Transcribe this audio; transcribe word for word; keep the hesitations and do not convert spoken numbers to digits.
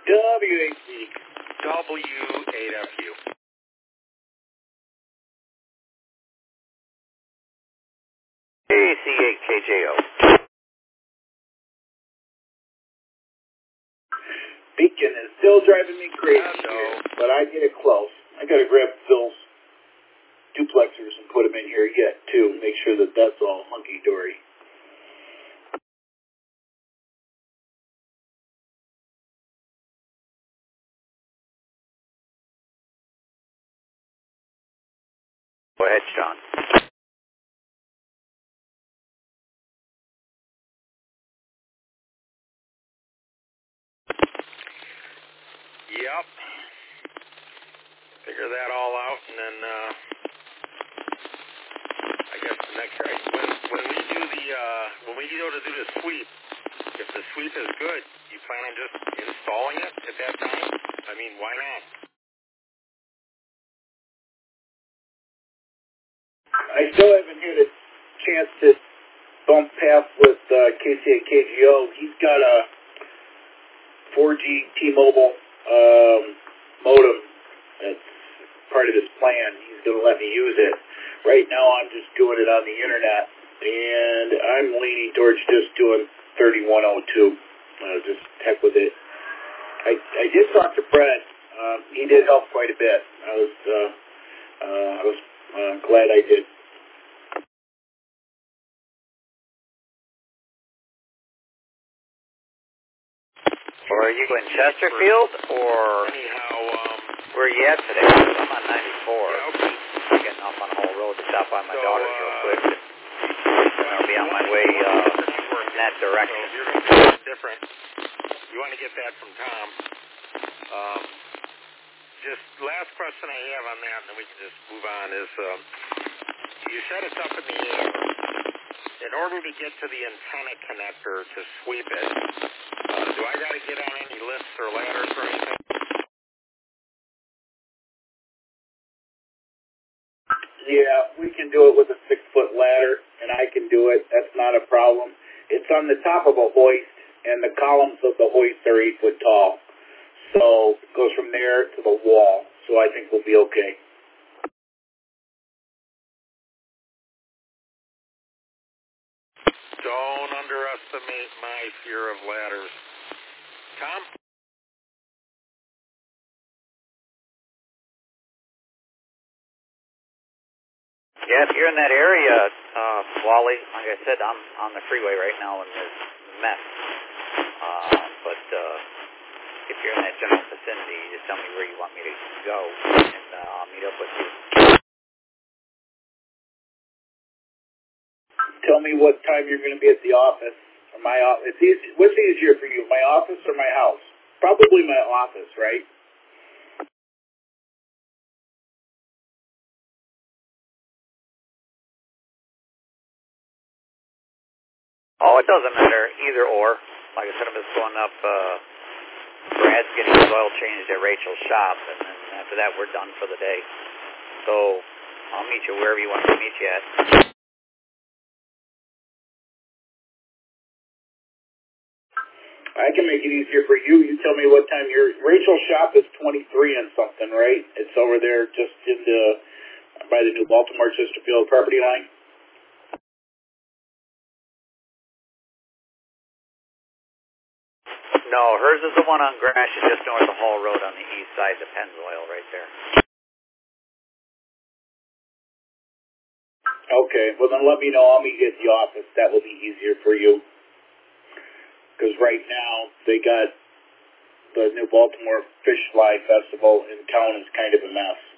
W eight C. W eight F U. A C eight K J O. Beacon is still driving me crazy Hello. here, but I get it close. I got to grab Phil's duplexers and put them in here yet, too. Make sure that that's all hunky-dory. Go ahead, Sean. Yep. Figure that all out, and then uh, I guess the next when when we do the uh, when we go to do the sweep, if the sweep is good, you plan on just installing it at that time? I mean, why not? I still haven't had a chance to bump paths with uh, K C A K G O. He's got a four G T-Mobile um, modem that's part of his plan. He's going to let me use it. Right now I'm just doing it on the internet, and I'm leaning towards just doing thirty-one oh two. Uh, just heck with it. I, I did talk to Brett. Um, he did help quite a bit. I was uh, uh, I was uh, glad I did. Or are you in Chesterfield, or Anyhow, um, where are you at today? I'm on ninety-four. yeah, okay. I'm getting off on Hall Road to stop by my So, daughter's uh, real quick. And I'll be on my way uh, in that So direction. if you're going to do something different, you want to get that from Tom. Um, just last question I have on that, and then we can just move on, is um, you set us up in the air. In order to get to the antenna connector to sweep it, uh, do I got to get on any lifts or ladders or anything? Yeah, we can do it with a six-foot ladder, and I can do it. That's not a problem. It's on the top of a hoist, and the columns of the hoist are eight foot tall. So it goes from there to the wall. So I think we'll be okay. Don't underestimate my fear of ladders. Tom? Yeah, if you're in that area, uh, Wally, like I said, I'm on the freeway right now and there's a mess. Uh, but uh, if you're in that general vicinity, just tell me where you want me to go, and uh, I'll meet up with you. Tell me what time you're going to be at the office. Or my office. It's easy. What's easier for you, my office or my house? Probably my office, right? Oh, it doesn't matter, either or. Like I said, I'm just going up. Uh, Brad's getting his oil changed at Rachel's shop, and then after that, we're done for the day. So I'll meet you wherever you want me to meet you at. I can make it easier for you. You tell me what time your Rachel's shop is twenty-three and something, right? It's over there just in the by the New Baltimore Chesterfield property line. No, hers is the one on Gratiot, just north of Hall Road on the east side, the Pennzoil right there. Okay, well then let me know. I'll meet you at the office. That will be easier for you. Because right now they got the New Baltimore Fish Fly Festival in town is kind of a mess.